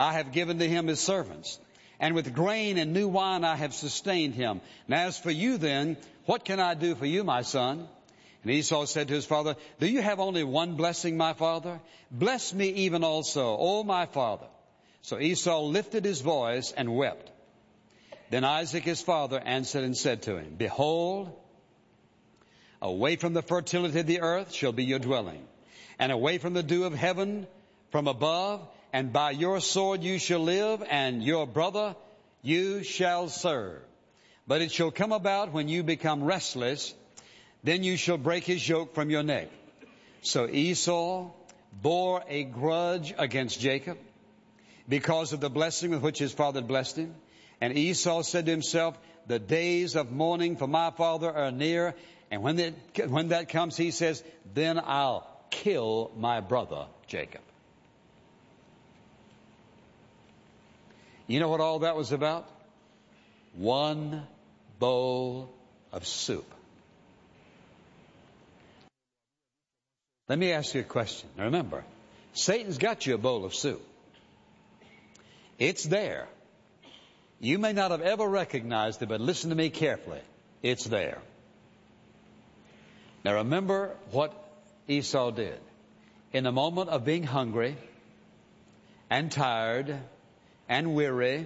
I have given to him his servants, and with grain and new wine I have sustained him. And as for you then, what can I do for you, my son? And Esau said to his father, do you have only one blessing, my father? Bless me even also, O my father. So Esau lifted his voice and wept. Then Isaac his father answered and said to him, behold, away from the fertility of the earth shall be your dwelling, and away from the dew of heaven from above, and by your sword you shall live, and your brother you shall serve. But it shall come about when you become restless, then you shall break his yoke from your neck. So Esau bore a grudge against Jacob because of the blessing with which his father had blessed him. And Esau said to himself, the days of mourning for my father are near. And when that comes, he says, then I'll kill my brother Jacob. You know what all that was about? One bowl of soup. Let me ask you a question. Now remember, Satan's got you a bowl of soup. It's there. You may not have ever recognized it, but listen to me carefully. It's there. Now remember what Esau did. In the moment of being hungry and tired and weary,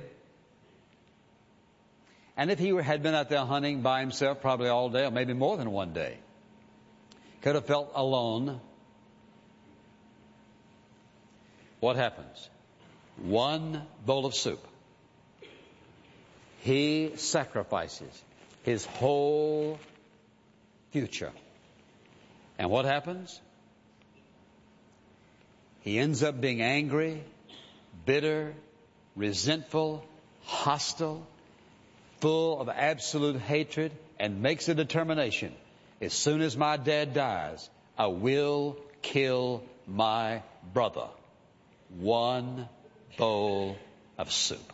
and if he had been out there hunting by himself probably all day or maybe more than one day, could have felt alone, what happens? One bowl of soup. He sacrifices his whole future. And what happens? He ends up being angry, bitter, resentful, hostile, full of absolute hatred, and makes a determination. As soon as my dad dies, I will kill my brother. One bowl of soup.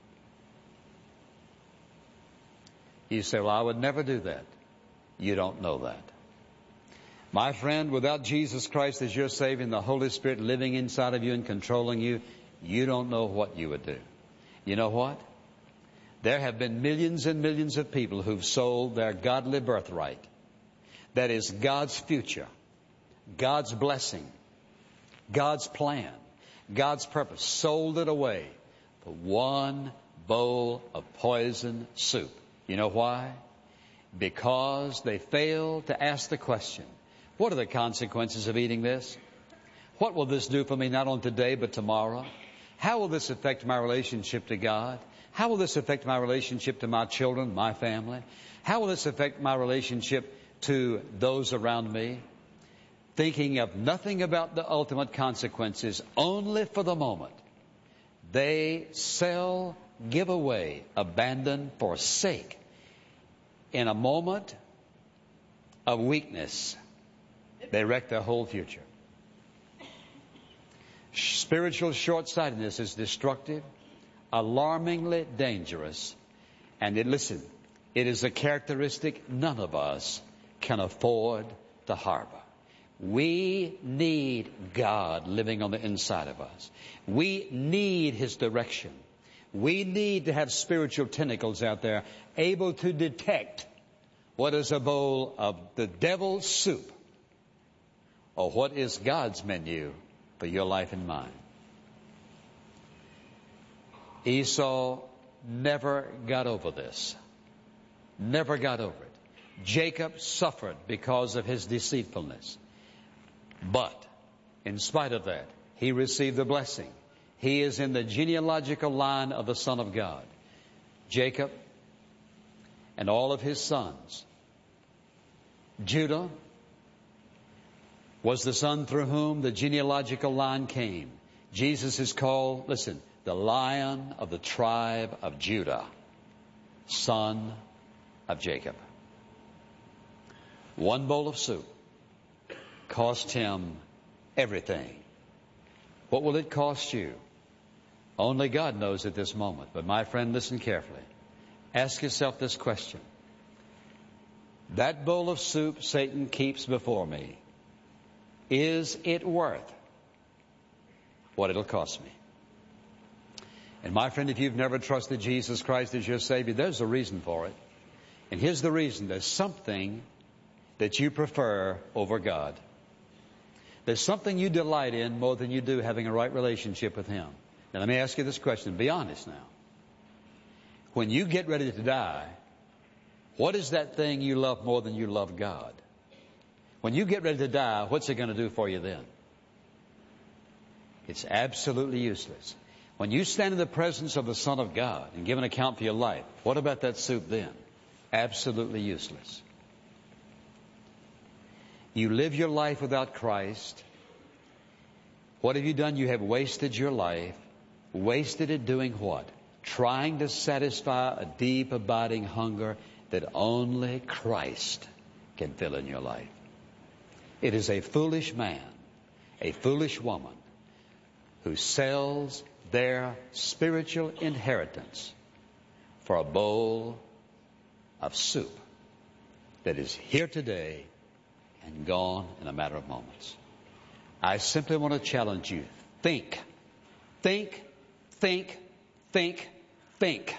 You say, well, I would never do that. You don't know that. My friend, without Jesus Christ as your Savior and the Holy Spirit living inside of you and controlling you, you don't know what you would do. You know what? There have been millions and millions of people who've sold their godly birthright. That is God's future, God's blessing, God's plan, God's purpose. Sold it away for one bowl of poison soup. You know why? Because they failed to ask the question, what are the consequences of eating this? What will this do for me not only today but tomorrow? How will this affect my relationship to God? How will this affect my relationship to my children, my family? How will this affect my relationship to those around me? Thinking of nothing about the ultimate consequences, only for the moment. They sell, give away, abandon, forsake. In a moment of weakness, they wreck their whole future. Spiritual short-sightedness is destructive, alarmingly dangerous, and it is a characteristic none of us can afford to harbor. We need God living on the inside of us. We need His direction. We need to have spiritual tentacles out there able to detect what is a bowl of the devil's soup or what is God's menu for your life and mine. Esau never got over this. Never got over it. Jacob suffered because of his deceitfulness. But in spite of that, he received the blessing. He is in the genealogical line of the Son of God. Jacob and all of his sons. Judah was the son through whom the genealogical line came. Jesus is called, the Lion of the tribe of Judah, son of Jacob. One bowl of soup cost him everything. What will it cost you? Only God knows at this moment. But my friend, listen carefully. Ask yourself this question. That bowl of soup Satan keeps before me, is it worth what it'll cost me? And my friend, if you've never trusted Jesus Christ as your Savior, there's a reason for it. And here's the reason. There's something that you prefer over God. There's something you delight in more than you do having a right relationship with Him. Now let me ask you this question. Be honest now. When you get ready to die, what is that thing you love more than you love God? When you get ready to die, what's it going to do for you then? It's absolutely useless. When you stand in the presence of the Son of God and give an account for your life, what about that soup then? Absolutely useless. You live your life without Christ. What have you done? You have wasted your life. Wasted it doing what? Trying to satisfy a deep, abiding hunger that only Christ can fill in your life. It is a foolish man, a foolish woman who sells their spiritual inheritance for a bowl of soup that is here today and gone in a matter of moments. I simply want to challenge you. Think. Think, think, think, think.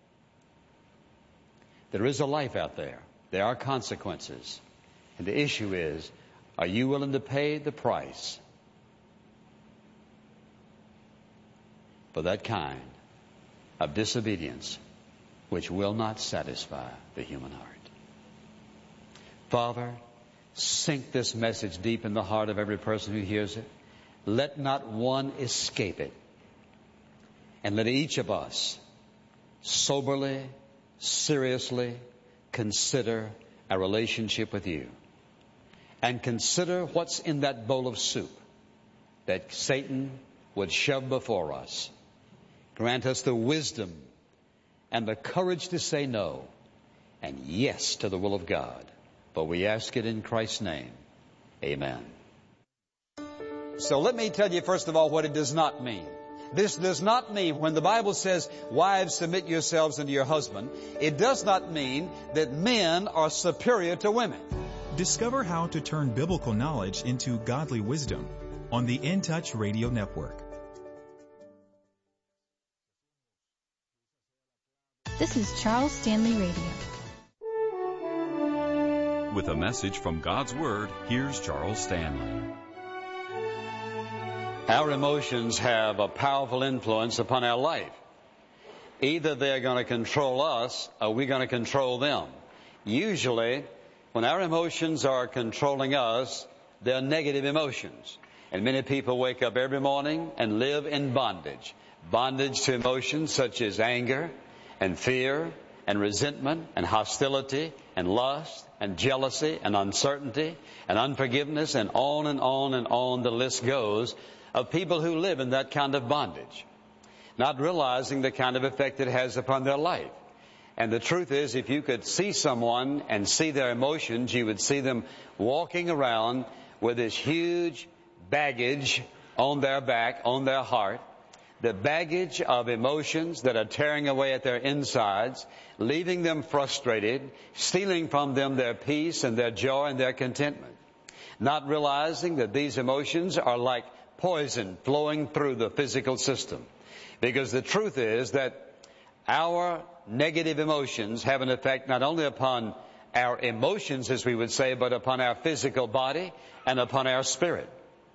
There is a life out there. There are consequences. And the issue is, are you willing to pay the price for that kind of disobedience which will not satisfy the human heart? Father, sink this message deep in the heart of every person who hears it. Let not one escape it. And let each of us soberly, seriously consider our relationship with you. And consider what's in that bowl of soup that Satan would shove before us. Grant us the wisdom and the courage to say no and yes to the will of God. For we ask it in Christ's name. Amen. So let me tell you first of all what it does not mean. This does not mean, when the Bible says, wives, submit yourselves unto your husband, it does not mean that men are superior to women. Discover how to turn biblical knowledge into godly wisdom on the In Touch Radio Network. This is Charles Stanley Radio. With a message from God's Word, here's Charles Stanley. Our emotions have a powerful influence upon our life. Either they're going to control us or we're going to control them. Usually, when our emotions are controlling us, they're negative emotions. And many people wake up every morning and live in bondage. Bondage to emotions such as anger and fear and resentment and hostility and lust and jealousy and uncertainty and unforgiveness and on and on and on the list goes of people who live in that kind of bondage, not realizing the kind of effect it has upon their life. And the truth is, if you could see someone and see their emotions, you would see them walking around with this huge baggage on their back, on their heart, the baggage of emotions that are tearing away at their insides, leaving them frustrated, stealing from them their peace and their joy and their contentment, not realizing that these emotions are like poison flowing through the physical system. Because the truth is that our negative emotions have an effect not only upon our emotions, as we would say, but upon our physical body and upon our spirit.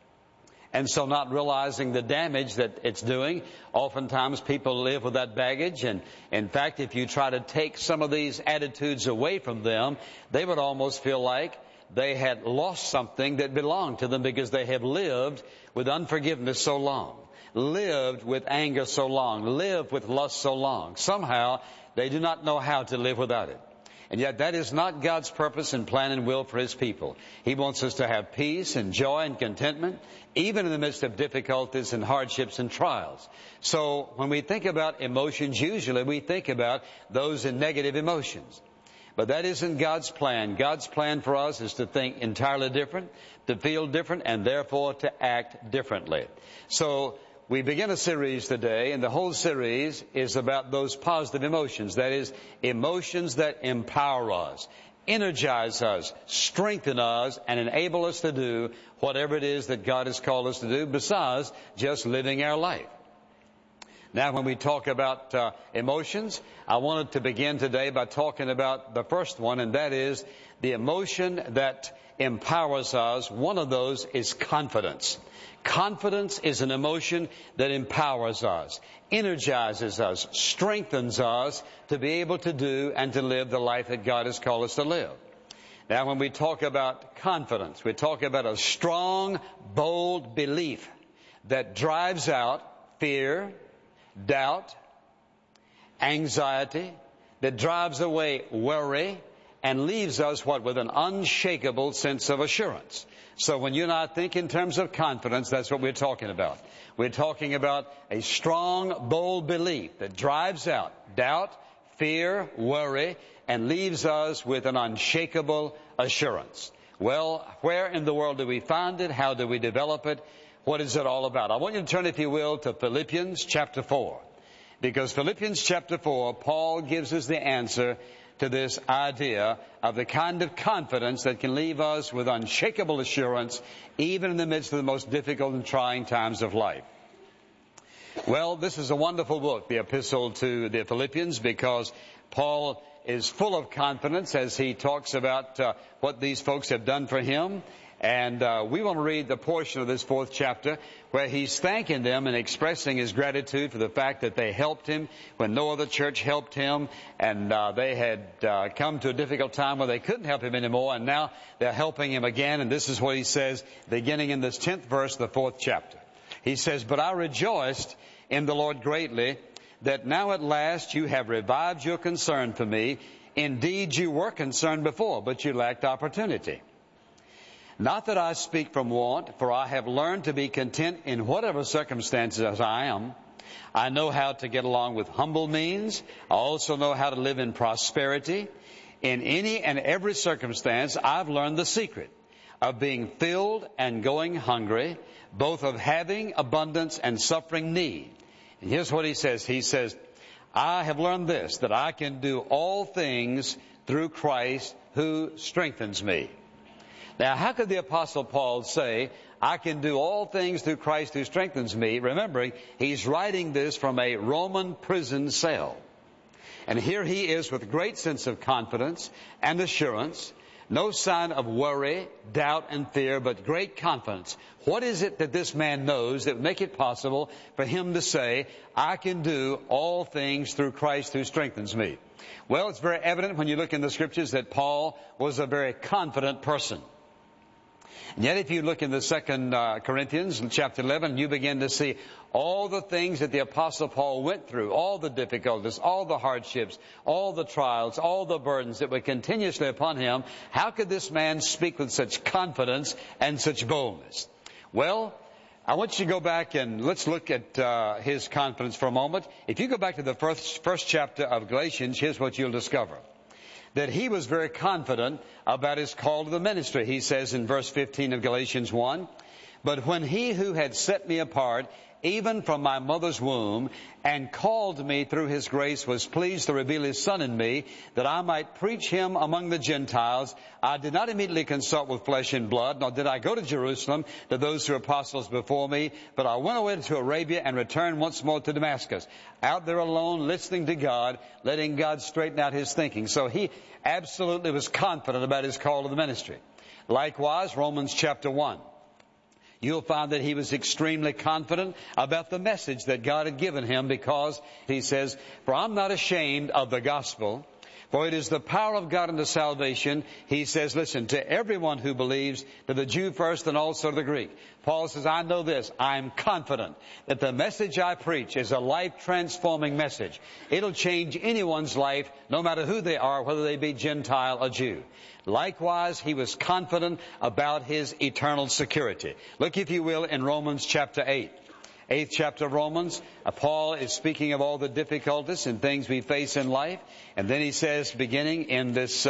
And so not realizing the damage that it's doing, oftentimes people live with that baggage. And in fact, if you try to take some of these attitudes away from them, they would almost feel like they had lost something that belonged to them because they have lived with unforgiveness so long, lived with anger so long, lived with lust so long. Somehow, they do not know how to live without it. And yet that is not God's purpose and plan and will for His people. He wants us to have peace and joy and contentment, even in the midst of difficulties and hardships and trials. So when we think about emotions, usually we think about those in negative emotions. But that isn't God's plan. God's plan for us is to think entirely different, to feel different, and therefore to act differently. So we begin a series today, and the whole series is about those positive emotions. That is, emotions that empower us, energize us, strengthen us, and enable us to do whatever it is that God has called us to do, besides just living our life. Now, when we talk about emotions, I wanted to begin today by talking about the first one, and that is the emotion that empowers us. One of those is confidence. Confidence is an emotion that empowers us, energizes us, strengthens us to be able to do and to live the life that God has called us to live. Now, when we talk about confidence, we talk about a strong, bold belief that drives out fear, doubt, anxiety, that drives away worry, and leaves us with an unshakable sense of assurance. So when you and I think in terms of confidence, that's what we're talking about. We're talking about a strong, bold belief that drives out doubt, fear, worry, and leaves us with an unshakable assurance. Well, where in the world do we find it? How do we develop it? What is it all about? I want you to turn, if you will, to Philippians chapter 4. Because Philippians chapter 4, Paul gives us the answer to this idea of the kind of confidence that can leave us with unshakable assurance, even in the midst of the most difficult and trying times of life. Well, this is a wonderful book, the Epistle to the Philippians, because Paul is full of confidence as he talks about what these folks have done for him. And we want to read the portion of this 4th chapter where he's thanking them and expressing his gratitude for the fact that they helped him when no other church helped him, and they had come to a difficult time where they couldn't help him anymore, and now they're helping him again. And this is what he says beginning in this 10th verse of the 4th chapter. He says, "But I rejoiced in the Lord greatly that now at last you have revived your concern for me. Indeed, you were concerned before, but you lacked opportunity. Not that I speak from want, for I have learned to be content in whatever circumstances I am. I know how to get along with humble means. I also know how to live in prosperity. In any and every circumstance, I've learned the secret of being filled and going hungry, both of having abundance and suffering need." And here's what he says. He says, "I have learned this, that I can do all things through Christ who strengthens me." Now, how could the Apostle Paul say, "I can do all things through Christ who strengthens me"? Remembering, he's writing this from a Roman prison cell. And here he is with a great sense of confidence and assurance. No sign of worry, doubt, and fear, but great confidence. What is it that this man knows that would make it possible for him to say, "I can do all things through Christ who strengthens me"? Well, it's very evident when you look in the Scriptures that Paul was a very confident person. And yet if you look in the 2 Corinthians chapter 11, you begin to see all the things that the Apostle Paul went through, all the difficulties, all the hardships, all the trials, all the burdens that were continuously upon him. How could this man speak with such confidence and such boldness? Well, I want you to go back and let's look at his confidence for a moment. If you go back to the first chapter of Galatians, here's what you'll discover. That he was very confident about his call to the ministry. He says in verse 15 of Galatians 1, "But when he who had set me apart, even from my mother's womb, and called me through his grace, was pleased to reveal his Son in me, that I might preach him among the Gentiles, I did not immediately consult with flesh and blood, nor did I go to Jerusalem to those who were apostles before me, but I went away to Arabia and returned once more to Damascus." Out there alone, listening to God, letting God straighten out his thinking. So he absolutely was confident about his call to the ministry. Likewise, Romans chapter 1. You'll find that he was extremely confident about the message that God had given him, because he says, "For I'm not ashamed of the gospel, for it is the power of God unto salvation." He says, listen, "to everyone who believes, to the Jew first and also to the Greek." Paul says, "I know this. I'm confident that the message I preach is a life-transforming message. It'll change anyone's life, no matter who they are, whether they be Gentile or Jew." Likewise, he was confident about his eternal security. Look, if you will, in Romans chapter 8. 8th chapter of Romans, Paul is speaking of all the difficulties and things we face in life. And then he says, beginning in this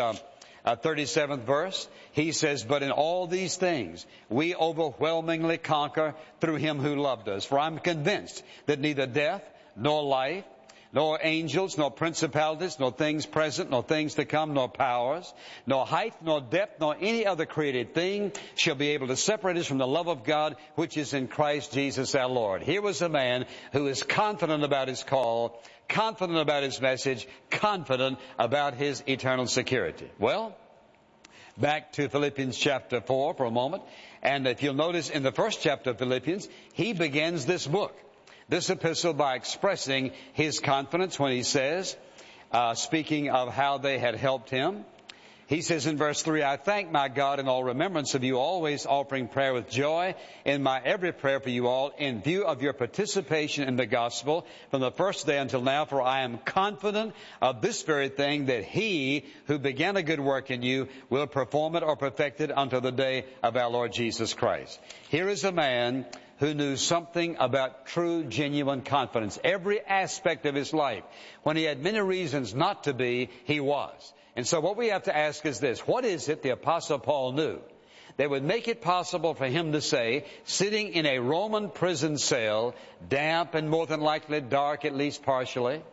37th verse, he says, "But in all these things we overwhelmingly conquer through him who loved us. For I'm convinced that neither death, nor life, nor angels, nor principalities, nor things present, nor things to come, nor powers, nor height, nor depth, nor any other created thing shall be able to separate us from the love of God which is in Christ Jesus our Lord. Here was a man who is confident about his call, confident about his message, confident about his eternal security. Well, back to Philippians chapter 4 for a moment. And if you'll notice in the first chapter of Philippians, he begins this book, this epistle, by expressing his confidence when he says, speaking of how they had helped him, he says in verse 3, I thank my God in all remembrance of you, always offering prayer with joy in my every prayer for you all, in view of your participation in the gospel from the first day until now, for I am confident of this very thing, that he who began a good work in you will perform it or perfect it until the day of our Lord Jesus Christ. Here is a man who knew something about true, genuine confidence. Every aspect of his life, when he had many reasons not to be, he was. And so what we have to ask is this: what is it the Apostle Paul knew that would make it possible for him to say, sitting in a Roman prison cell, damp and more than likely dark, at least partially,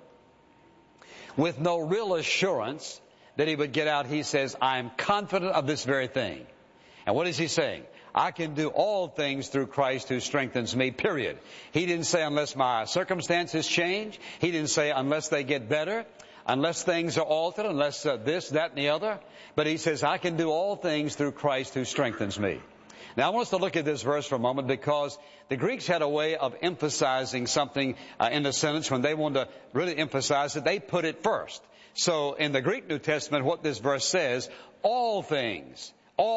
with no real assurance that he would get out, he says, I am confident of this very thing. And what is he saying? I can do all things through Christ who strengthens me, period. He didn't say unless my circumstances change. He didn't say unless they get better, unless things are altered, unless this, that, and the other. But he says, I can do all things through Christ who strengthens me. Now, I want us to look at this verse for a moment, because the Greeks had a way of emphasizing something in a sentence. When they wanted to really emphasize it, they put it first. So in the Greek New Testament, what this verse says, all things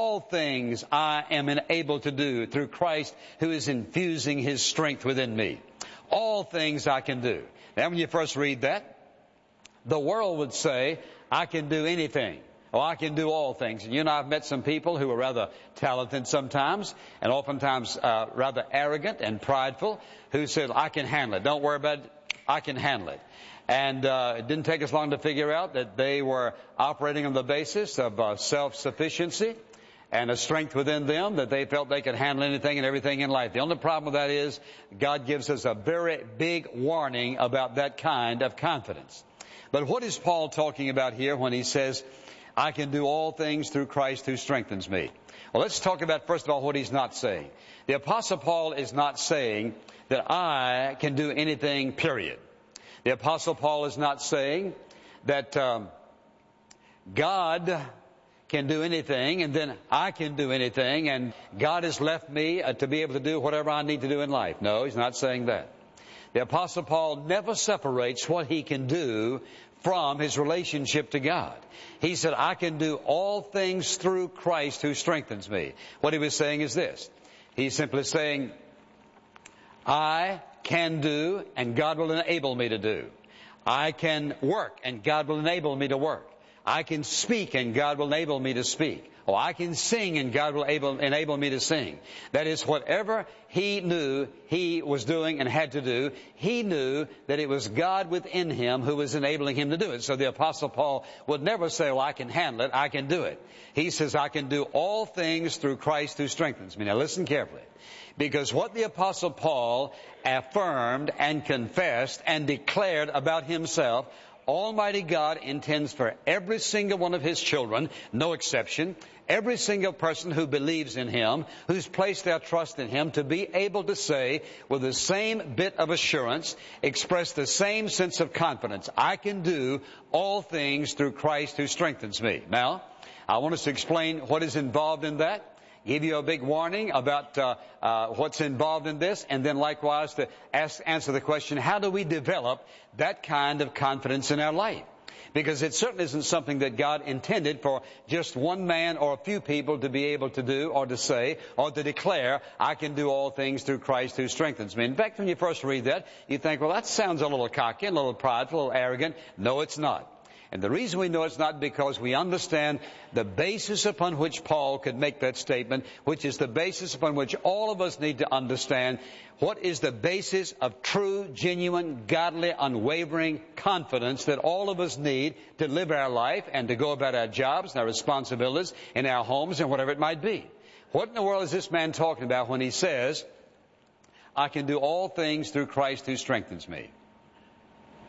I am able to do through Christ who is infusing his strength within me. All things I can do. Now, when you first read that, the world would say, I can do anything. Oh, I can do all things. And you know, I've met some people who are rather talented sometimes, and oftentimes rather arrogant and prideful, who said, I can handle it. Don't worry about it. I can handle it. And it didn't take us long to figure out that they were operating on the basis of self-sufficiency and a strength within them, that they felt they could handle anything and everything in life. The only problem with that is God gives us a very big warning about that kind of confidence. But what is Paul talking about here when he says, I can do all things through Christ who strengthens me? Well, let's talk about, first of all, what he's not saying. The Apostle Paul is not saying that I can do anything, period. The Apostle Paul is not saying that God can do anything and then I can do anything and God has left me to be able to do whatever I need to do in life. No, he's not saying that. The Apostle Paul never separates what he can do from his relationship to God. He said, I can do all things through Christ who strengthens me. What he was saying is this. He's simply saying, I can do and God will enable me to do. I can work and God will enable me to work. I can speak and God will enable me to speak. Oh, I can sing and God will enable me to sing. That is, whatever he knew he was doing and had to do, he knew that it was God within him who was enabling him to do it. So the Apostle Paul would never say, well, I can handle it, I can do it. He says, I can do all things through Christ who strengthens me. Now listen carefully. Because what the Apostle Paul affirmed and confessed and declared about himself, Almighty God intends for every single one of his children, no exception, every single person who believes in him, who's placed their trust in him, to be able to say with the same bit of assurance, express the same sense of confidence, I can do all things through Christ who strengthens me. Now, I want us to explain what is involved in that, give you a big warning about what's involved in this, and then likewise to answer the question, how do we develop that kind of confidence in our life? Because it certainly isn't something that God intended for just one man or a few people to be able to do or to say or to declare, I can do all things through Christ who strengthens me. In fact, when you first read that, you think, well, that sounds a little cocky, a little prideful, a little arrogant. No, it's not. And the reason we know it's not because we understand the basis upon which Paul could make that statement, which is the basis upon which all of us need to understand what is the basis of true, genuine, godly, unwavering confidence that all of us need to live our life and to go about our jobs and our responsibilities in our homes and whatever it might be. What in the world is this man talking about when he says, I can do all things through Christ who strengthens me?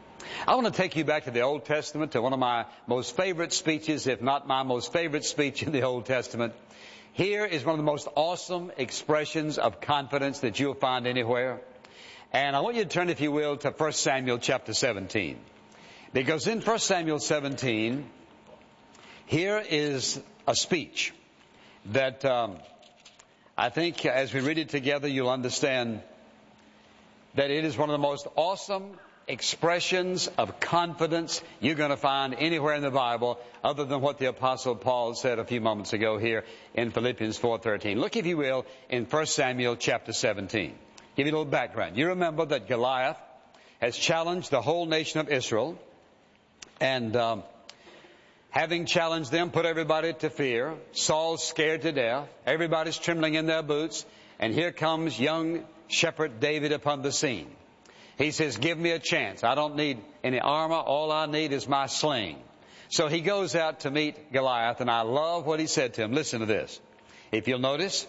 I want to take you back to the Old Testament, to one of my most favorite speeches, if not my most favorite speech in the Old Testament. Here is one of the most awesome expressions of confidence that you'll find anywhere. And I want you to turn, if you will, to 1 Samuel chapter 17. Because in 1 Samuel 17, here is a speech that I think as we read it together, you'll understand that it is one of the most awesome expressions of confidence you're going to find anywhere in the Bible, other than what the Apostle Paul said a few moments ago here in Philippians 4:13. Look, if you will, in 1 Samuel chapter 17. Give you a little background. You remember that Goliath has challenged the whole nation of Israel, and having challenged them, put everybody to fear. Saul's scared to death. Everybody's trembling in their boots. And here comes young shepherd David upon the scene. He says, give me a chance. I don't need any armor. All I need is my sling. So he goes out to meet Goliath, and I love what he said to him. Listen to this. If you'll notice,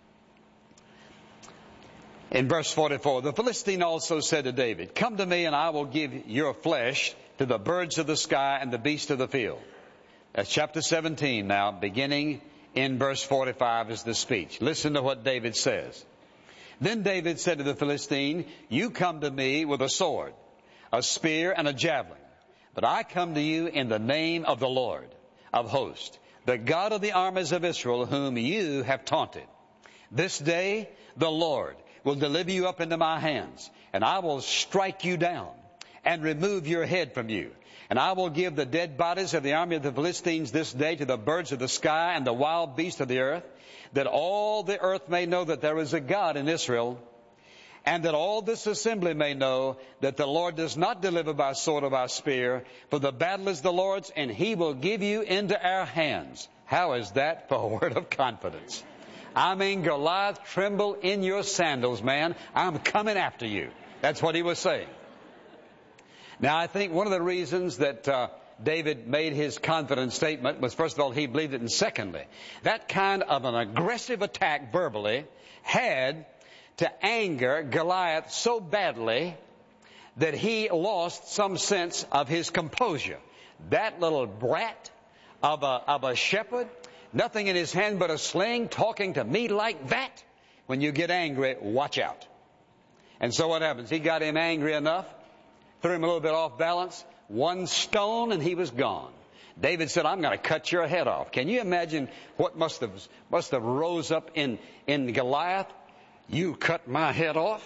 in verse 44, the Philistine also said to David, come to me and I will give your flesh to the birds of the sky and the beasts of the field. That's chapter 17 now, beginning in verse 45 is the speech. Listen to what David says. Then David said to the Philistine, you come to me with a sword, a spear, and a javelin. But I come to you in the name of the Lord of hosts, the God of the armies of Israel, whom you have taunted. This day the Lord will deliver you up into my hands, and I will strike you down and remove your head from you. And I will give the dead bodies of the army of the Philistines this day to the birds of the sky and the wild beasts of the earth, that all the earth may know that there is a God in Israel, and that all this assembly may know that the Lord does not deliver by sword or by spear, for the battle is the Lord's, and he will give you into our hands. How is that for a word of confidence? I mean, Goliath, tremble in your sandals, man. I'm coming after you. That's what he was saying. Now, I think one of the reasons that David made his confident statement was, first of all, he believed it, and secondly, that kind of an aggressive attack verbally had to anger Goliath so badly that he lost some sense of his composure. That little brat of a shepherd, nothing in his hand but a sling, talking to me like that. When you get angry, watch out. And so what happens? He got him angry enough, threw him a little bit off balance, one stone, and he was gone. David said, I'm going to cut your head off. Can you imagine what must have rose up in Goliath? You cut my head off?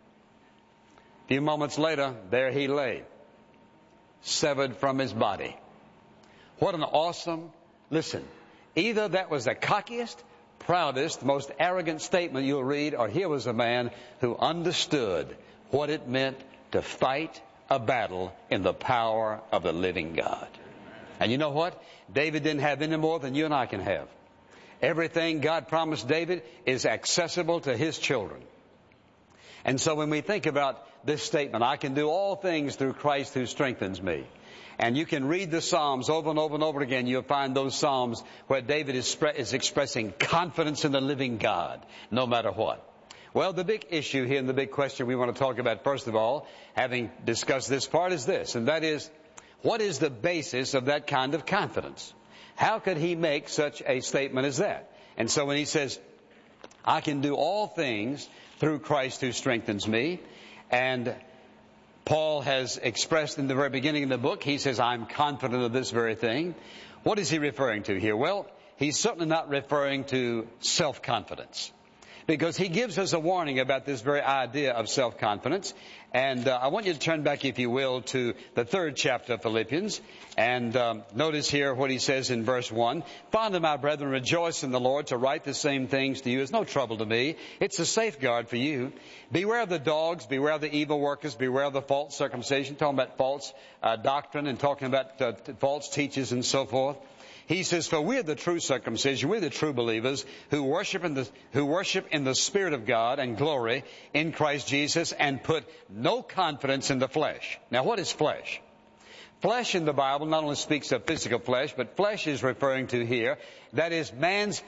A few moments later, there he lay, severed from his body. What an awesome, listen, either that was the cockiest, proudest, most arrogant statement you'll read, or here was a man who understood what it meant to fight a battle in the power of the living God. And you know what? David didn't have any more than you and I can have. Everything God promised David is accessible to his children. And so when we think about this statement, I can do all things through Christ who strengthens me. And you can read the Psalms over and over and over again. You'll find those Psalms where David is expressing confidence in the living God, no matter what. Well, the big issue here and the big question we want to talk about, first of all, having discussed this part, is this, and that is, what is the basis of that kind of confidence? How could he make such a statement as that? And so when he says, I can do all things through Christ who strengthens me, and Paul has expressed in the very beginning of the book, he says, I'm confident of this very thing. What is he referring to here? Well, he's certainly not referring to self-confidence, because he gives us a warning about this very idea of self-confidence. And I want you to turn back, if you will, to the 3rd chapter of Philippians. And notice here what he says in verse 1. Finally, my brethren, rejoice in the Lord. To write the same things to you is no trouble to me. It's a safeguard for you. Beware of the dogs. Beware of the evil workers. Beware of the false circumcision. Talking about false doctrine and talking about false teachers and so forth. He says, for we're the true circumcision, we're the true believers who worship in the Spirit of God and glory in Christ Jesus and put no confidence in the flesh. Now, what is flesh? Flesh in the Bible not only speaks of physical flesh, but flesh is referring to here, that is man's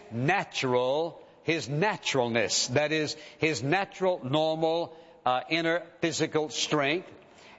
his naturalness, that is his natural, normal, inner physical strength.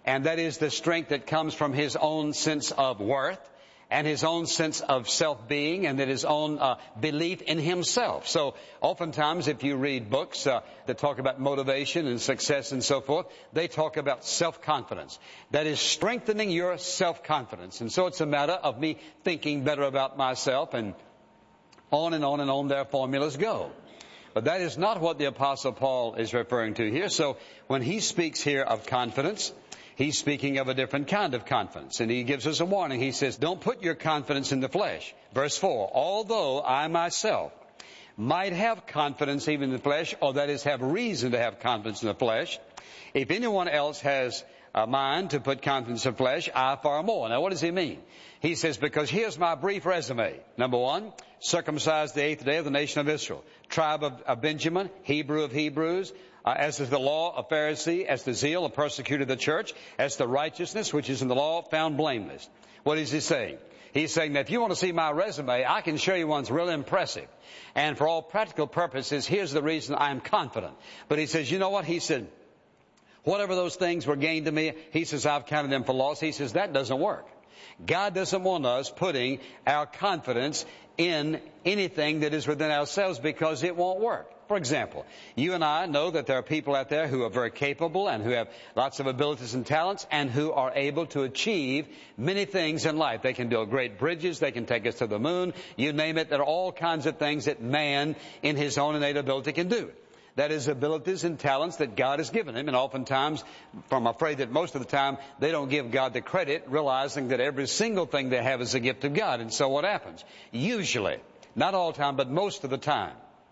and that is the strength that comes from his own sense of worth and his own sense of self-being, and that his own belief in himself. So oftentimes if you read books that talk about motivation and success and so forth, they talk about self-confidence. That is strengthening your self-confidence. And so it's a matter of me thinking better about myself, and on and on and on their formulas go. But that is not what the Apostle Paul is referring to here. So when he speaks here of confidence, he's speaking of a different kind of confidence. And he gives us a warning. He says, don't put your confidence in the flesh. Verse 4, although I myself might have confidence even in the flesh, or that is, have reason to have confidence in the flesh, if anyone else has a mind to put confidence in the flesh, I far more. Now what does he mean? He says, because here's my brief resume. Number one, circumcised the 8th day of the nation of Israel. Tribe of Benjamin, Hebrew of Hebrews. As to the law, a Pharisee. As to zeal, a persecutor of the church. As to righteousness, which is in the law, found blameless. What is he saying? He's saying that if you want to see my resume, I can show you one that's really impressive. And for all practical purposes, here's the reason I'm confident. But he says, you know what? He said, whatever those things were gained to me, he says, I've counted them for loss. He says, that doesn't work. God doesn't want us putting our confidence in anything that is within ourselves, because it won't work. For example, you and I know that there are people out there who are very capable and who have lots of abilities and talents and who are able to achieve many things in life. They can build great bridges. They can take us to the moon. You name it. There are all kinds of things that man in his own innate ability can do. That is abilities and talents that God has given him. And oftentimes, I'm afraid that most of the time, they don't give God the credit, realizing that every single thing they have is a gift of God. And so what happens? Usually, not all the time, but most of the time,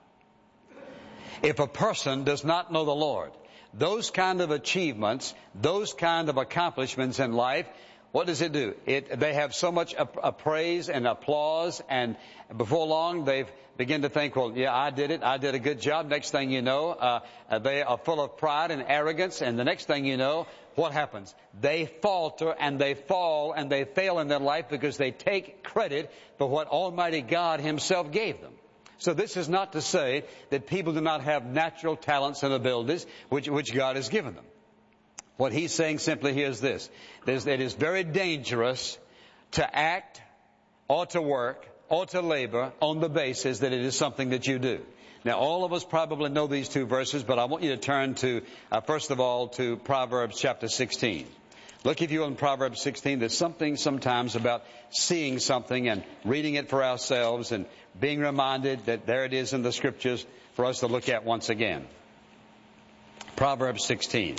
if a person does not know the Lord, those kind of achievements, those kind of accomplishments in life, what does it do? They have so much praise and applause, and before long they begin to think, well, yeah, I did it. I did a good job. Next thing you know, they are full of pride and arrogance, and the next thing you know, what happens? They falter and they fall and they fail in their life because they take credit for what Almighty God Himself gave them. So this is not to say that people do not have natural talents and abilities which God has given them. What he's saying simply here is this. It is very dangerous to act or to work or to labor on the basis that it is something that you do. Now, all of us probably know these two verses, but I want you to turn to, first of all, to Proverbs chapter 16. Look, if you will, in Proverbs 16, there's something sometimes about seeing something and reading it for ourselves and being reminded that there it is in the Scriptures for us to look at once again. Proverbs 16.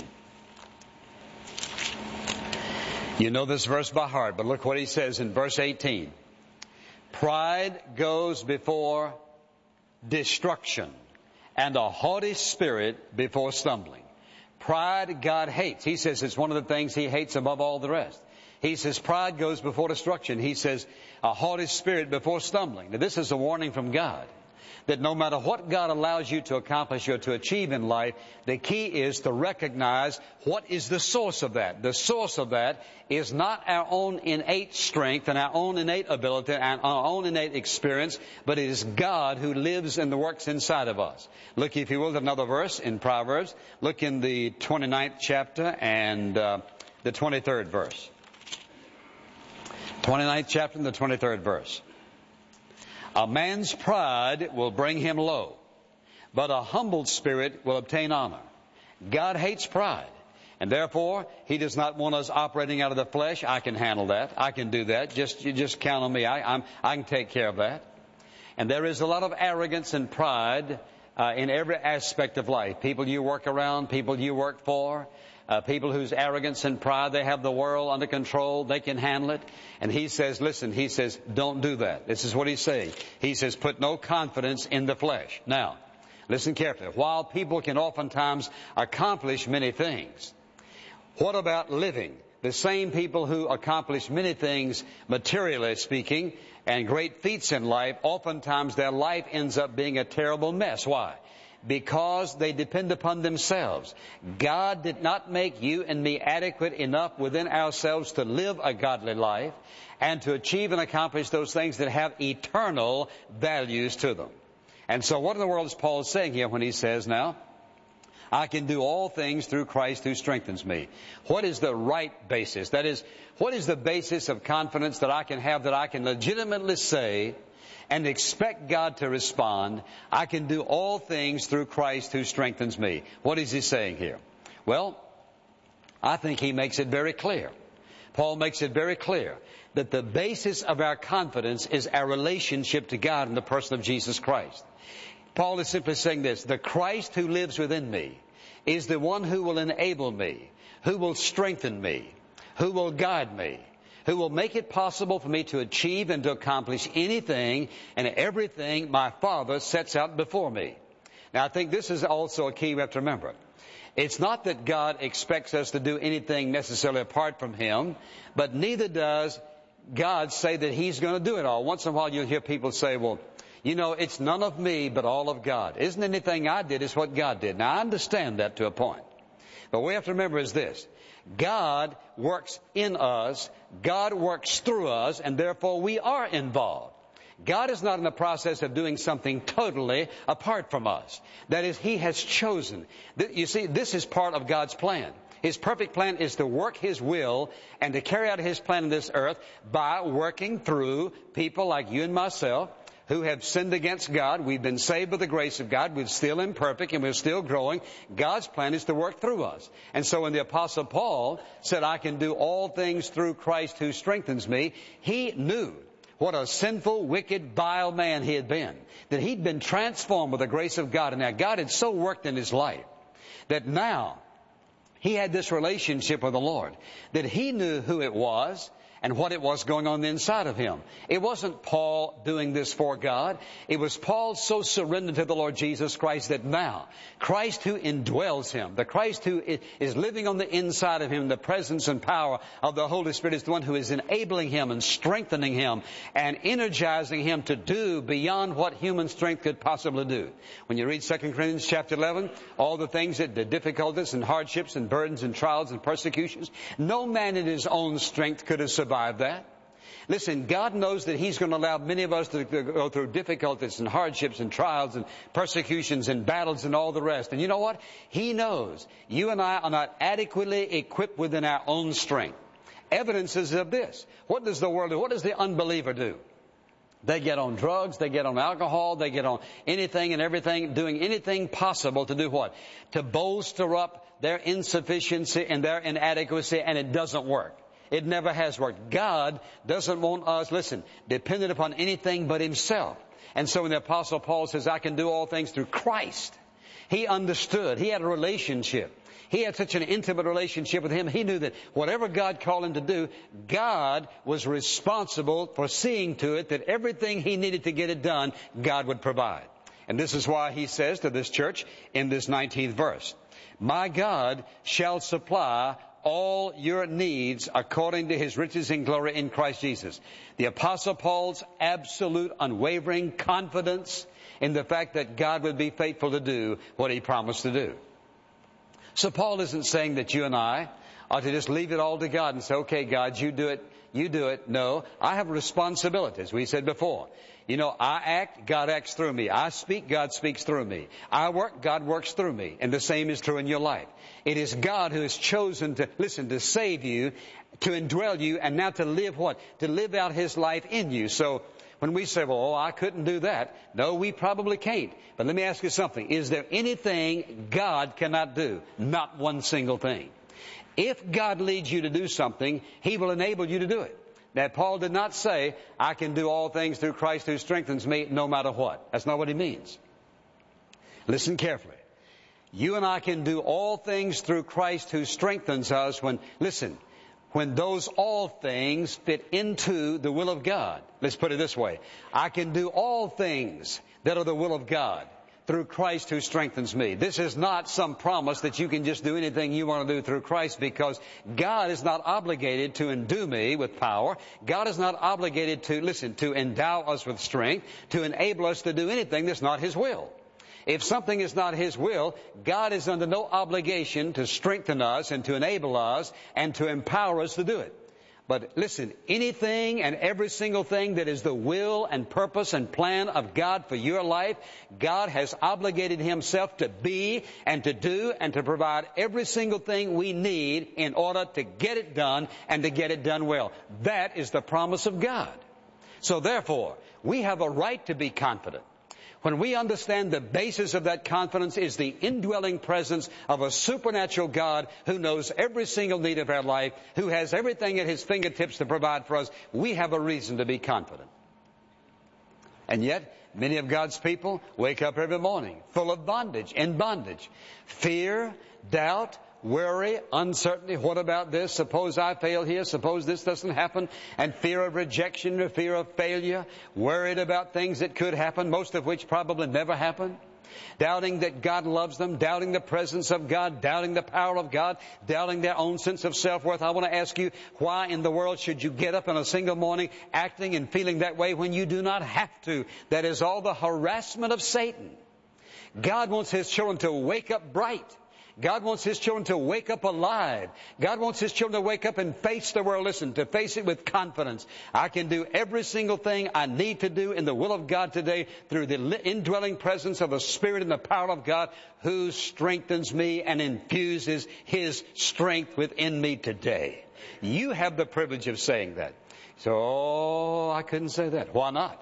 You know this verse by heart, but look what he says in verse 18. Pride goes before destruction, and a haughty spirit before stumbling. Pride God hates. He says it's one of the things He hates above all the rest. He says pride goes before destruction. He says a haughty spirit before stumbling. Now this is a warning from God, that no matter what God allows you to accomplish or to achieve in life, the key is to recognize what is the source of that. The source of that is not our own innate strength and our own innate ability and our own innate experience, but it is God who lives and works inside of us. Look, if you will, at another verse in Proverbs. Look in the 29th chapter and the 23rd verse. 29th chapter and the 23rd verse. A man's pride will bring him low, but a humbled spirit will obtain honor. God hates pride, and therefore He does not want us operating out of the flesh. I can handle that. I can do that. You just count on me. I can take care of that. And there is a lot of arrogance and pride in every aspect of life. People you work around, people you work for, people whose arrogance and pride, they have the world under control, they can handle it. And he says, listen, he says, don't do that. This is what he's saying. He says, put no confidence in the flesh. Now, listen carefully. While people can oftentimes accomplish many things, what about living? The same people who accomplish many things, materially speaking, and great feats in life, oftentimes their life ends up being a terrible mess. Why? Because they depend upon themselves. God did not make you and me adequate enough within ourselves to live a godly life and to achieve and accomplish those things that have eternal values to them. And so what in the world is Paul saying here when he says now, I can do all things through Christ who strengthens me. What is the right basis? That is, what is the basis of confidence that I can have, that I can legitimately say and expect God to respond? I can do all things through Christ who strengthens me. What is he saying here? Well, I think he makes it very clear. Paul makes it very clear that the basis of our confidence is our relationship to God in the person of Jesus Christ. Paul is simply saying this: the Christ who lives within me is the one who will enable me, who will strengthen me, who will guide me, who will make it possible for me to achieve and to accomplish anything and everything my Father sets out before me. Now, I think this is also a key we have to remember. It's not that God expects us to do anything necessarily apart from Him, but neither does God say that He's going to do it all. Once in a while you'll hear people say, well, you know, it's none of me but all of God. Isn't anything I did, it's what God did. Now, I understand that to a point. But what we have to remember is this: God works in us, God works through us, and therefore we are involved. God is not in the process of doing something totally apart from us. That is, He has chosen. You see, this is part of God's plan. His perfect plan is to work His will and to carry out His plan on this earth by working through people like you and myself who have sinned against God. We've been saved by the grace of God. We're still imperfect and we're still growing. God's plan is to work through us. And so when the Apostle Paul said, I can do all things through Christ who strengthens me, he knew what a sinful, wicked, vile man he had been. That he'd been transformed with the grace of God. And now God had so worked in his life that now he had this relationship with the Lord, that he knew who it was and what it was going on inside of him. It wasn't Paul doing this for God. It was Paul so surrendered to the Lord Jesus Christ that now Christ who indwells him, the Christ who is living on the inside of him, the presence and power of the Holy Spirit is the one who is enabling him and strengthening him and energizing him to do beyond what human strength could possibly do. When you read 2 Corinthians chapter 11, all the things that the difficulties and hardships and burdens and trials and persecutions, no man in his own strength could have survived that. Listen, God knows that He's going to allow many of us to go through difficulties and hardships and trials and persecutions and battles and all the rest. And you know what? He knows you and I are not adequately equipped within our own strength. Evidences of this. What does the world do? What does the unbeliever do? They get on drugs, they get on alcohol, they get on anything and everything, doing anything possible to do what? To bolster up their insufficiency and their inadequacy, and it doesn't work. It never has worked. God doesn't want us, listen, dependent upon anything but Himself. And so when the Apostle Paul says, I can do all things through Christ, he understood. He had a relationship. He had such an intimate relationship with Him. He knew that whatever God called him to do, God was responsible for seeing to it that everything he needed to get it done, God would provide. And this is why he says to this church in this 19th verse, my God shall supply all your needs according to His riches in glory in Christ Jesus. The Apostle Paul's absolute unwavering confidence in the fact that God would be faithful to do what He promised to do. So Paul isn't saying that you and I are to just leave it all to God and say, okay, God, you do it, you do it. No, I have responsibilities. We said before, you know, I act, God acts through me. I speak, God speaks through me. I work, God works through me. And the same is true in your life. It is God who has chosen to, listen, to save you, to indwell you, and now to live what? To live out His life in you. So when we say, well, I couldn't do that. No, we probably can't. But let me ask you something. Is there anything God cannot do? Not one single thing. If God leads you to do something, He will enable you to do it. Now, Paul did not say, I can do all things through Christ who strengthens me no matter what. That's not what he means. Listen carefully. You and I can do all things through Christ who strengthens us when those all things fit into the will of God. Let's put it this way. I can do all things that are the will of God through Christ who strengthens me. This is not some promise that you can just do anything you want to do through Christ, because God is not obligated to endue me with power. God is not obligated to endow us with strength, to enable us to do anything that's not His will. If something is not His will, God is under no obligation to strengthen us and to enable us and to empower us to do it. But listen, anything and every single thing that is the will and purpose and plan of God for your life, God has obligated Himself to be and to do and to provide every single thing we need in order to get it done and to get it done well. That is the promise of God. So therefore, we have a right to be confident. When we understand the basis of that confidence is the indwelling presence of a supernatural God who knows every single need of our life, who has everything at His fingertips to provide for us, we have a reason to be confident. And yet, many of God's people wake up every morning full of bondage, in bondage. Fear, doubt, worry, uncertainty. What about this? Suppose I fail here. Suppose this doesn't happen. And fear of rejection or fear of failure. Worried about things that could happen, most of which probably never happen. Doubting that God loves them. Doubting the presence of God. Doubting the power of God. Doubting their own sense of self-worth. I want to ask you, why in the world should you get up in a single morning acting and feeling that way when you do not have to? That is all the harassment of Satan. God wants His children to wake up bright. God wants His children to wake up alive. God wants His children to wake up and face the world. Listen, to face it with confidence. I can do every single thing I need to do in the will of God today through the indwelling presence of the Spirit and the power of God who strengthens me and infuses His strength within me today. You have the privilege of saying that. So, I couldn't say that. Why not?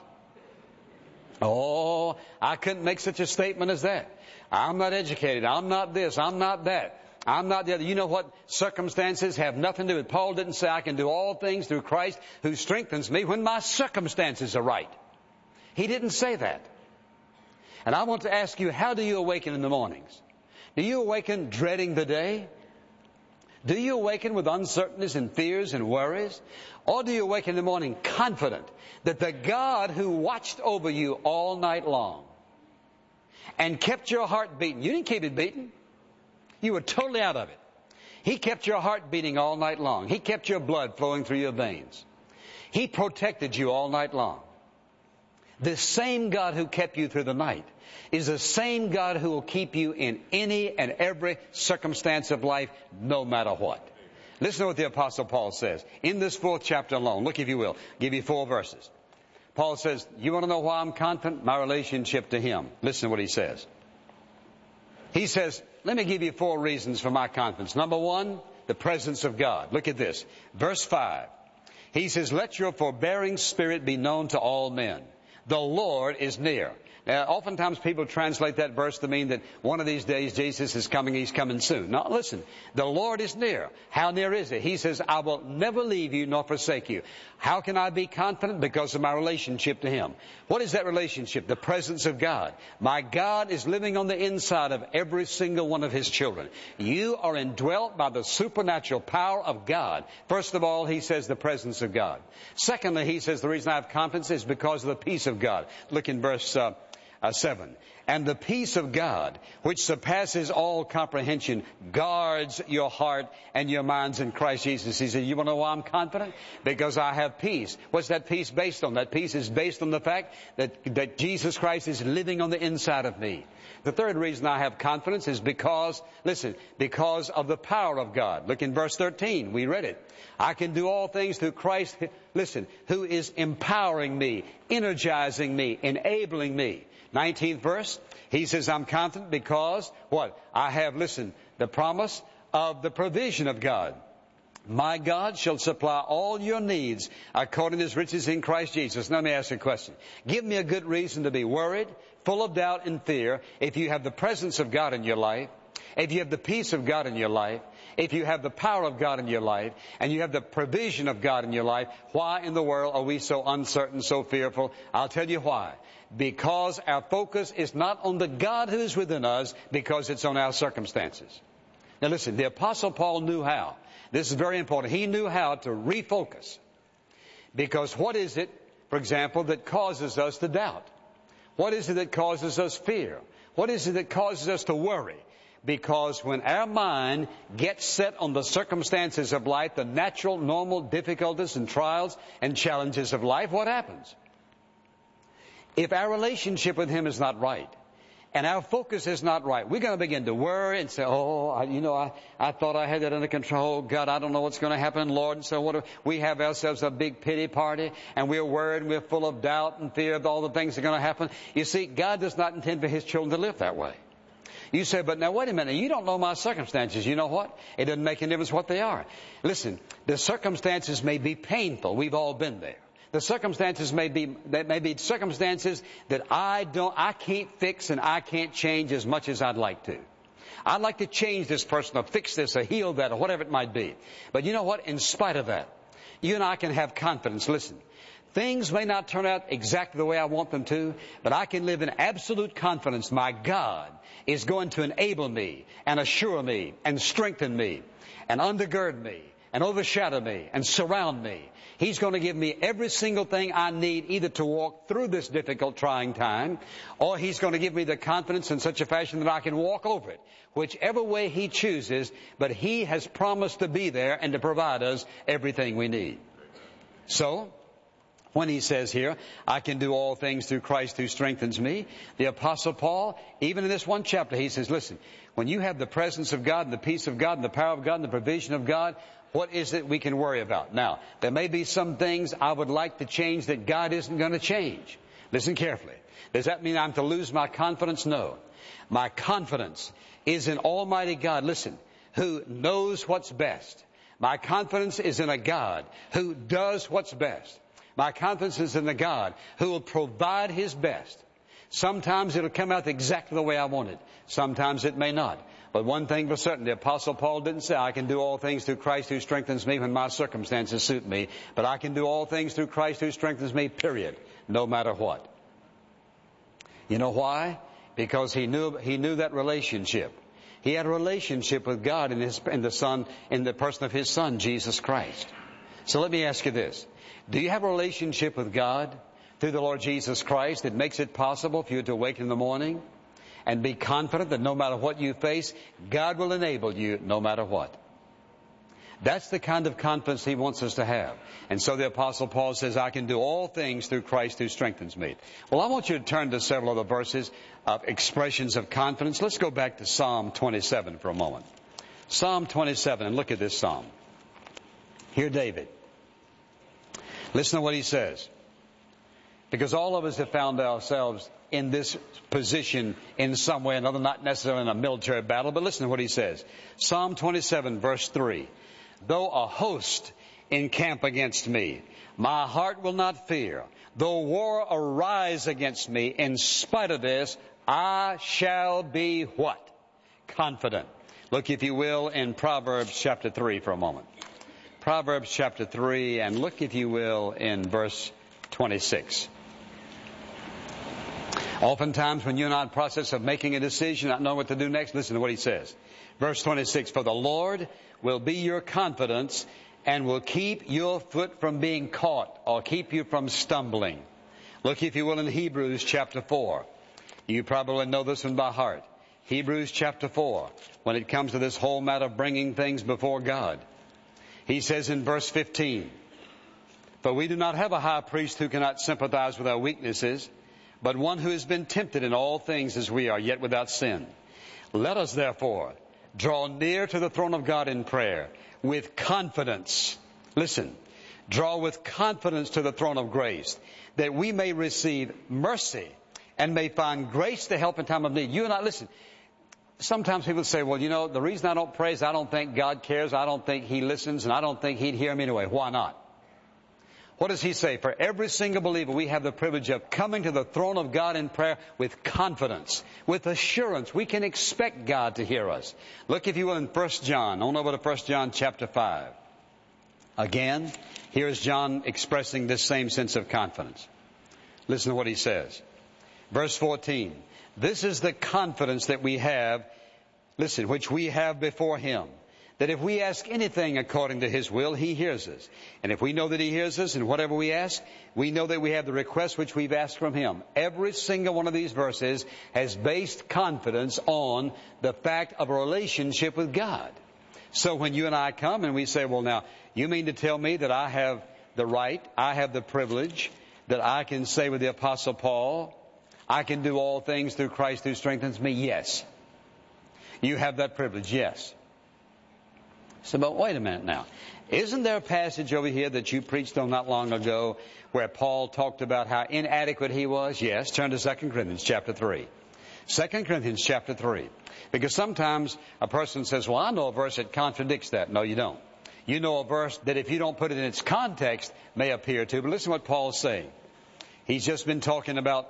Oh, I couldn't make such a statement as that. I'm not educated. I'm not this. I'm not that. I'm not the other. You know what? Circumstances have nothing to do with it. Paul didn't say I can do all things through Christ who strengthens me when my circumstances are right. He didn't say that. And I want to ask you, how do you awaken in the mornings? Do you awaken dreading the day? Do you awaken with uncertainties and fears and worries? Or do you awaken in the morning confident that the God who watched over you all night long and kept your heart beating, you didn't keep it beating. You were totally out of it. He kept your heart beating all night long. He kept your blood flowing through your veins. He protected you all night long. The same God who kept you through the night is the same God who will keep you in any and every circumstance of life, no matter what. Listen to what the Apostle Paul says. In this 4th chapter alone, look if you will, I'll give you 4 verses. Paul says, you want to know why I'm confident? My relationship to Him. Listen to what he says. He says, let me give you 4 reasons for my confidence. Number 1, the presence of God. Look at this. Verse 5. He says, let your forbearing spirit be known to all men. The Lord is near. Now, oftentimes people translate that verse to mean that one of these days Jesus is coming, He's coming soon. Now listen, the Lord is near. How near is it? He says, I will never leave you nor forsake you. How can I be confident? Because of my relationship to Him. What is that relationship? The presence of God. My God is living on the inside of every single one of His children. You are indwelt by the supernatural power of God. First of all, he says the presence of God. Secondly, he says the reason I have confidence is because of the peace of God. Look in verse 7. And the peace of God, which surpasses all comprehension, guards your heart and your minds in Christ Jesus. He said, you want to know why I'm confident? Because I have peace. What's that peace based on? That peace is based on the fact that Jesus Christ is living on the inside of me. The third reason I have confidence is because of the power of God. Look in verse 13. We read it. I can do all things through Christ, who is empowering me, energizing me, enabling me. 19th verse, he says, I'm confident because, what? I have, the promise of the provision of God. My God shall supply all your needs according to His riches in Christ Jesus. Now, let me ask you a question. Give me a good reason to be worried, full of doubt and fear, if you have the presence of God in your life, if you have the peace of God in your life, if you have the power of God in your life, and you have the provision of God in your life. Why in the world are we so uncertain, so fearful? I'll tell you why. Because our focus is not on the God who is within us, because it's on our circumstances. Now listen, the Apostle Paul knew how. This is very important. He knew how to refocus. Because what is it, for example, that causes us to doubt? What is it that causes us fear? What is it that causes us to worry? Because when our mind gets set on the circumstances of life, the natural, normal difficulties and trials and challenges of life, what happens? If our relationship with Him is not right, and our focus is not right, we're going to begin to worry and say, I thought I had that under control. God, I don't know what's going to happen, Lord. And so we have ourselves a big pity party, and we're worried, and we're full of doubt and fear of all the things that are going to happen. You see, God does not intend for His children to live that way. You say, but now wait a minute, you don't know my circumstances. You know what? It doesn't make any difference what they are. Listen, the circumstances may be painful. We've all been there. The circumstances may be circumstances that I can't fix and I can't change as much as I'd like to. I'd like to change this person or fix this or heal that or whatever it might be. But you know what? In spite of that, you and I can have confidence. Listen, things may not turn out exactly the way I want them to, but I can live in absolute confidence. My God is going to enable me and assure me and strengthen me and undergird me and overshadow me and surround me. He's going to give me every single thing I need either to walk through this difficult, trying time, or He's going to give me the confidence in such a fashion that I can walk over it, whichever way He chooses, but He has promised to be there and to provide us everything we need. So, when he says here, I can do all things through Christ who strengthens me, the Apostle Paul, even in this one chapter, he says, listen, when you have the presence of God and the peace of God and the power of God and the provision of God, what is it we can worry about? Now, there may be some things I would like to change that God isn't going to change. Listen carefully. Does that mean I'm to lose my confidence? No. My confidence is in Almighty God, listen, who knows what's best. My confidence is in a God who does what's best. My confidence is in the God who will provide His best. Sometimes it'll come out exactly the way I want it. Sometimes it may not. But one thing for certain, the Apostle Paul didn't say, I can do all things through Christ who strengthens me when my circumstances suit me. But I can do all things through Christ who strengthens me, period. No matter what. You know why? Because he knew that relationship. He had a relationship with God in the person of His Son, Jesus Christ. So let me ask you this. Do you have a relationship with God through the Lord Jesus Christ that makes it possible for you to wake in the morning and be confident that no matter what you face, God will enable you no matter what? That's the kind of confidence He wants us to have. And so the Apostle Paul says, I can do all things through Christ who strengthens me. Well, I want you to turn to several other verses of expressions of confidence. Let's go back to Psalm 27 for a moment. Psalm 27, and look at this psalm. Hear David. Listen to what he says. Because all of us have found ourselves in this position in some way or another, not necessarily in a military battle, but listen to what he says. Psalm 27, verse 3. Though a host encamp against me, my heart will not fear. Though war arise against me, in spite of this, I shall be what? Confident. Look, if you will, in Proverbs chapter 3 for a moment. Proverbs chapter 3, and look, if you will, in verse 26. Oftentimes when you're not in the process of making a decision, not knowing what to do next, listen to what he says. Verse 26, for the Lord will be your confidence and will keep your foot from being caught or keep you from stumbling. Look, if you will, in Hebrews chapter 4. You probably know this one by heart. Hebrews chapter 4, when it comes to this whole matter of bringing things before God. He says in verse 15, for we do not have a high priest who cannot sympathize with our weaknesses, but one who has been tempted in all things as we are, yet without sin. Let us therefore draw near to the throne of God in prayer with confidence. Listen, draw with confidence to the throne of grace, that we may receive mercy and may find grace to help in time of need. You and I, listen, sometimes people say, well, you know, the reason I don't pray is I don't think God cares, I don't think He listens, and I don't think He'd hear me anyway. Why not? What does He say? For every single believer, we have the privilege of coming to the throne of God in prayer with confidence, with assurance. We can expect God to hear us. Look, if you will, in 1 John. On over to 1 John chapter 5. Again, here's John expressing this same sense of confidence. Listen to what he says. Verse 14. This is the confidence that we have, listen, which we have before Him, that if we ask anything according to His will, He hears us. And if we know that He hears us in whatever we ask, we know that we have the request which we've asked from Him. Every single one of these verses has based confidence on the fact of a relationship with God. So when you and I come and we say, well, now, you mean to tell me that I have the right, I have the privilege, that I can say with the Apostle Paul, I can do all things through Christ who strengthens me? Yes. You have that privilege? Yes. So, but wait a minute now. Isn't there a passage over here that you preached on not long ago where Paul talked about how inadequate he was? Yes. Turn to 2 Corinthians chapter 3. 2 Corinthians chapter 3. Because sometimes a person says, well, I know a verse that contradicts that. No, you don't. You know a verse that if you don't put it in its context may appear to. But listen to what Paul's saying. He's just been talking about,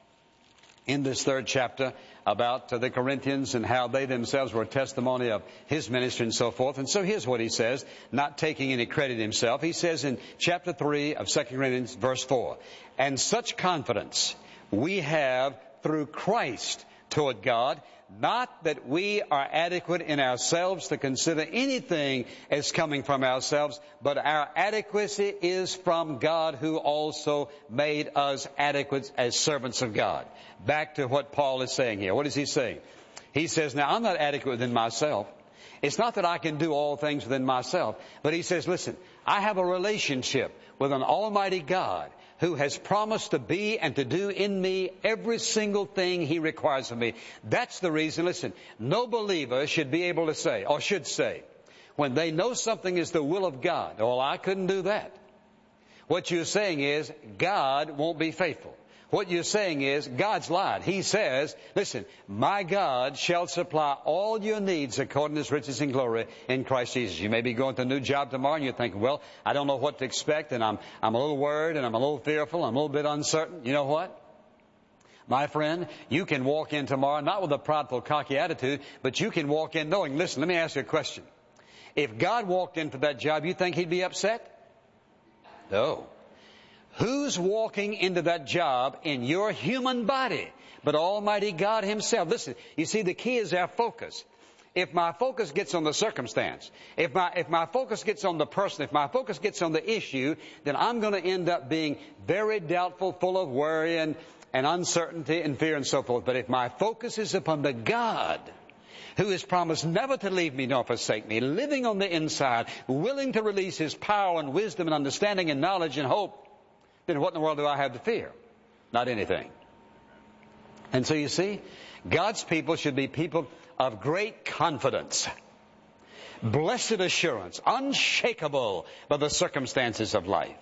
in this 3rd chapter, about the Corinthians and how they themselves were a testimony of his ministry and so forth. And so here's what he says, not taking any credit himself. He says in chapter 3 of 2 Corinthians, verse 4, and such confidence we have through Christ toward God, not that we are adequate in ourselves to consider anything as coming from ourselves, but our adequacy is from God who also made us adequate as servants of God. Back to what Paul is saying here. What is he saying? He says, now I'm not adequate within myself. It's not that I can do all things within myself, but he says, listen, I have a relationship with an almighty God who has promised to be and to do in me every single thing he requires of me. That's the reason, listen, no believer should be able to say, or should say, when they know something is the will of God, well, I couldn't do that. What you're saying is, God won't be faithful. What you're saying is, God's lied. He says, listen, my God shall supply all your needs according to his riches and glory in Christ Jesus. You may be going to a new job tomorrow and you're thinking, well, I don't know what to expect and I'm a little worried and I'm a little fearful, I'm a little bit uncertain. You know what? My friend, you can walk in tomorrow, not with a prideful, cocky attitude, but you can walk in knowing, listen, let me ask you a question. If God walked in for that job, you think he'd be upset? No. Who's walking into that job in your human body but Almighty God himself? Listen, you see, the key is our focus. If my focus gets on the circumstance, if my focus gets on the person, if my focus gets on the issue, then I'm going to end up being very doubtful, full of worry and uncertainty and fear and so forth. But if my focus is upon the God who has promised never to leave me nor forsake me, living on the inside, willing to release his power and wisdom and understanding and knowledge and hope, then what in the world do I have to fear? Not anything. And so you see, God's people should be people of great confidence, blessed assurance, unshakable by the circumstances of life.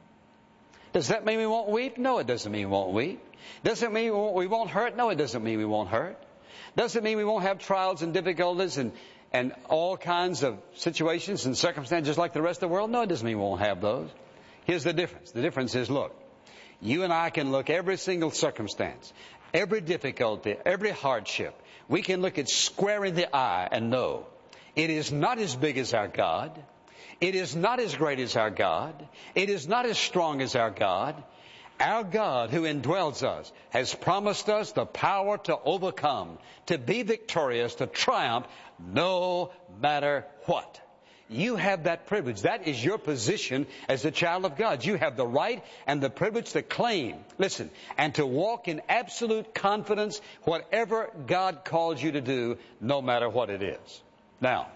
Does that mean we won't weep? No, it doesn't mean we won't weep. Does it mean we won't hurt? No, it doesn't mean we won't hurt. Does it mean we won't have trials and difficulties and all kinds of situations and circumstances just like the rest of the world? No, it doesn't mean we won't have those. Here's the difference. The difference is, look, you and I can look every single circumstance, every difficulty, every hardship. We can look it square in the eye and know it is not as big as our God. It is not as great as our God. It is not as strong as our God. Our God who indwells us has promised us the power to overcome, to be victorious, to triumph no matter what. You have that privilege. That is your position as a child of God. You have the right and the privilege to claim, listen, and to walk in absolute confidence whatever God calls you to do, no matter what it is. Now,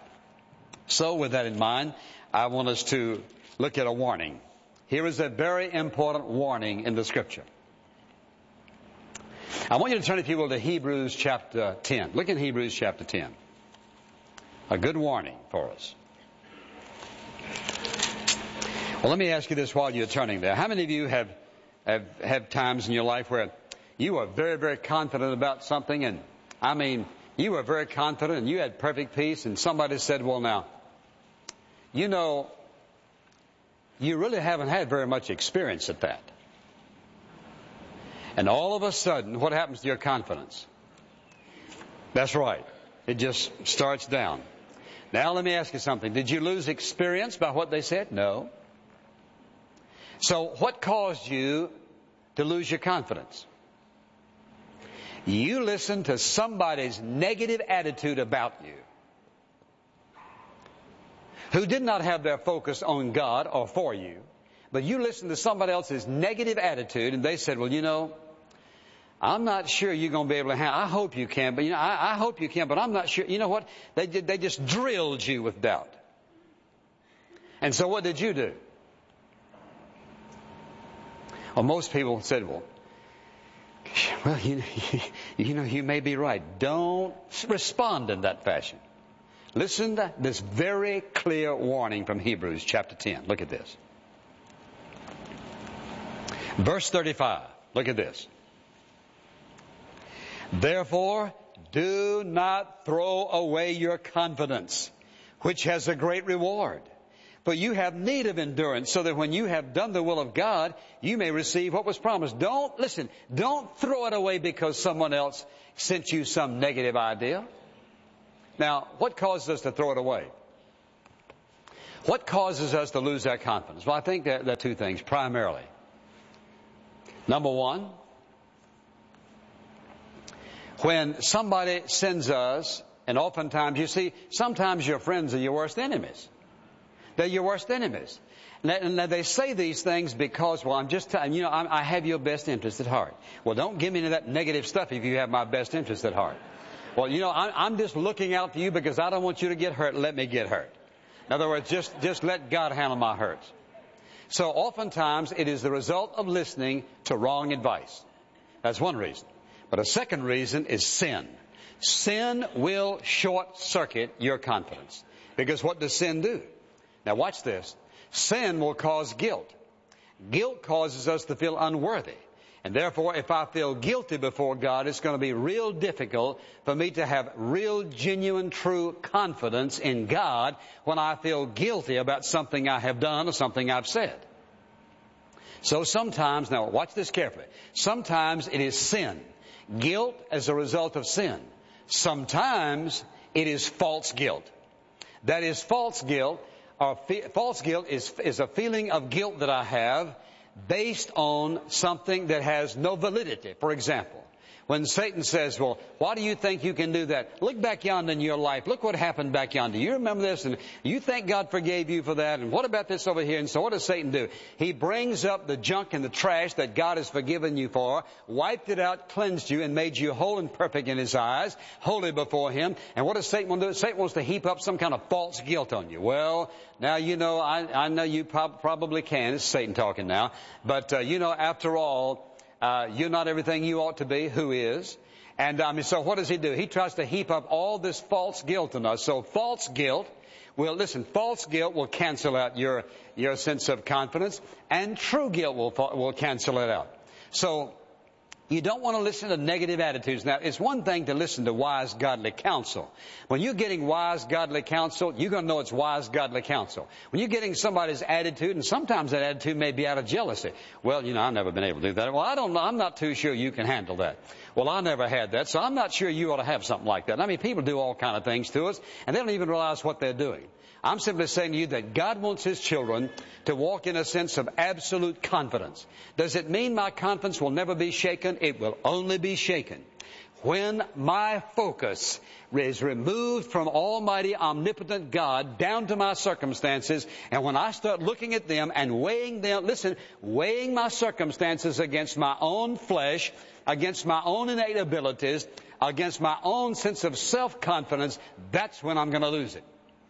so with that in mind, I want us to look at a warning. Here is a very important warning in the Scripture. I want you to turn, if you will, to Hebrews chapter 10. Look in Hebrews chapter 10. A good warning for us. Well, let me ask you this while you're turning there. How many of you have times in your life where you are very, very confident about something, and I mean, you were very confident and you had perfect peace, and somebody said, well, now, you know, you really haven't had very much experience at that. And all of a sudden, what happens to your confidence? That's right. It just starts down. Now, let me ask you something. Did you lose experience by what they said? No. So what caused you to lose your confidence? You listened to somebody's negative attitude about you, who did not have their focus on God or for you, but you listened to somebody else's negative attitude and they said, well, you know, I'm not sure you're going to be able to handle. I hope you can, but you know, I hope you can, but I'm not sure. You know what? They just drilled you with doubt. And so what did you do? Well, most people said, well, Well, you may be right. Don't respond in that fashion. Listen to this very clear warning from Hebrews chapter 10. Look at this. Verse 35. Look at this. Therefore, do not throw away your confidence, which has a great reward. But you have need of endurance, so that when you have done the will of God, you may receive what was promised. Don't throw it away because someone else sent you some negative idea. Now, what causes us to throw it away? What causes us to lose our confidence? Well, I think there are two things, primarily. Number one, when somebody sends us, and oftentimes, you see, sometimes your friends are your worst enemies. They're your worst enemies. Now they say these things because, well, I'm just telling you, I have your best interest at heart. Well, don't give me any of that negative stuff if you have my best interest at heart. Well, I'm just looking out for you because I don't want you to get hurt. Let me get hurt. In other words, just let God handle my hurts. So oftentimes it is the result of listening to wrong advice. That's one reason. But a second reason is sin. Sin will short-circuit your confidence. Because what does sin do? Now watch this. Sin will cause guilt. Guilt causes us to feel unworthy. And therefore, if I feel guilty before God, it's going to be real difficult for me to have real, genuine, true confidence in God when I feel guilty about something I have done or something I've said. So sometimes, now watch this carefully, sometimes it is sin. Guilt as a result of sin. Sometimes it is false guilt. That is false guilt. False guilt is a feeling of guilt that I have based on something that has no validity. For example, when Satan says, well, why do you think you can do that? Look back yonder in your life. Look what happened back yonder. You remember this, and you think God forgave you for that, and what about this over here? And so what does Satan do? He brings up the junk and the trash that God has forgiven you for, wiped it out, cleansed you, and made you whole and perfect in His eyes, holy before Him. And what does Satan want to do? Satan wants to heap up some kind of false guilt on you. Well, now, I know you probably can. It's Satan talking now. But, after all, you're not everything you ought to be. Who is? And, so what does he do? He tries to heap up all this false guilt on us. So false guilt will cancel out your sense of confidence, and true guilt will cancel it out. So, you don't want to listen to negative attitudes. Now, it's one thing to listen to wise, godly counsel. When you're getting wise, godly counsel, you're going to know it's wise, godly counsel. When you're getting somebody's attitude, and sometimes that attitude may be out of jealousy. Well, I've never been able to do that. Well, I don't know. I'm not too sure you can handle that. Well, I never had that, so I'm not sure you ought to have something like that. I mean, people do all kind of things to us, and they don't even realize what they're doing. I'm simply saying to you that God wants His children to walk in a sense of absolute confidence. Does it mean my confidence will never be shaken? It will only be shaken when my focus is removed from Almighty, omnipotent God down to my circumstances, and when I start looking at them and weighing my circumstances against my own flesh, against my own innate abilities, against my own sense of self-confidence, that's when I'm going to lose it.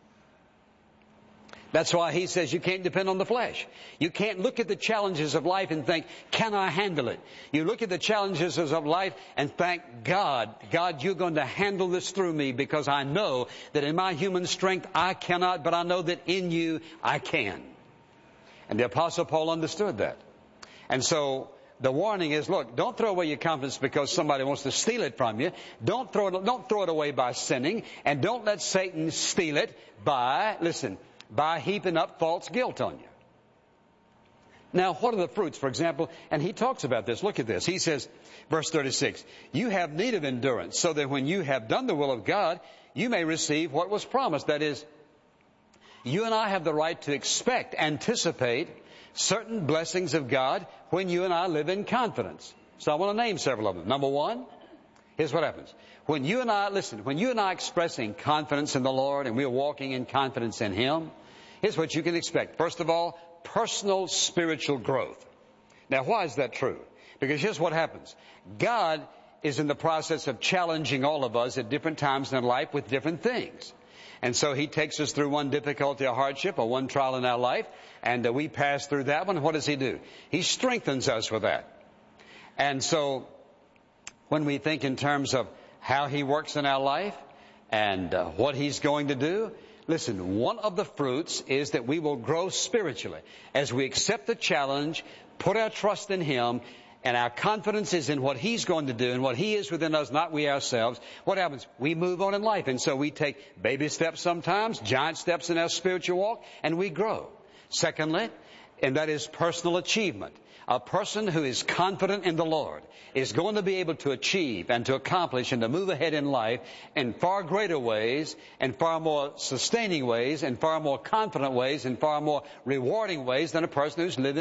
That's why he says you can't depend on the flesh. You can't look at the challenges of life and think, can I handle it? You look at the challenges of life and thank God, you're going to handle this through me, because I know that in my human strength I cannot, but I know that in you I can. And the Apostle Paul understood that. And so the warning is, look, don't throw away your confidence because somebody wants to steal it from you. Don't throw it away by sinning, and don't let Satan steal it by heaping up false guilt on you. Now, what are the fruits, for example? And he talks about this. Look at this. He says, verse 36, you have need of endurance, so that when you have done the will of God, you may receive what was promised. That is, you and I have the right to anticipate certain blessings of God when you and I live in confidence. So I want to name several of them. Number one, here's what happens. When you and I expressing confidence in the Lord and we're walking in confidence in Him, here's what you can expect. First of all, personal spiritual growth. Now, why is that true? Because here's what happens. God is in the process of challenging all of us at different times in life with different things. And so He takes us through one difficulty or hardship or one trial in our life, and we pass through that one. What does He do? He strengthens us with that. And so when we think in terms of how He works in our life and what He's going to do. Listen, one of the fruits is that we will grow spiritually as we accept the challenge, put our trust in Him, and our confidence is in what He's going to do and what He is within us, not we ourselves. What happens? We move on in life, and so we take baby steps sometimes, giant steps in our spiritual walk, and we grow. Secondly, and that is personal achievement. A person who is confident in the Lord is going to be able to achieve and to accomplish and to move ahead in life in far greater ways and far more sustaining ways and far more confident ways and far more rewarding ways than a person who's living